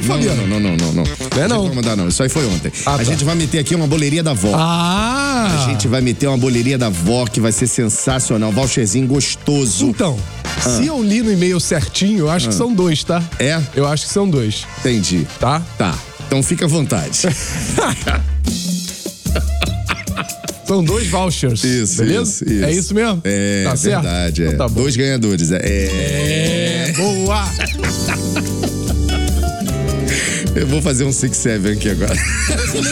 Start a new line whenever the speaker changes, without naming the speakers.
Fabiano?
Não.
Não é não?
Não vai mandar, não. Isso aí foi ontem.
Ah,
a
tá.
gente vai meter aqui uma boleirinha da vó.
Ah!
A gente vai meter uma boleirinha da vó que vai ser sensacional. Um voucherzinho gostoso.
Então, se eu li no e-mail certinho, eu acho que são 2, tá?
É?
Eu acho que são 2,
Entendi.
tá?
Tá. Então fica à vontade.
São 2 vouchers.
Isso,
beleza?
isso.
É isso mesmo?
É,
tá certo?
verdade. É.
Então tá bom.
2 ganhadores.
Boa!
Eu vou fazer um 6-7 aqui agora.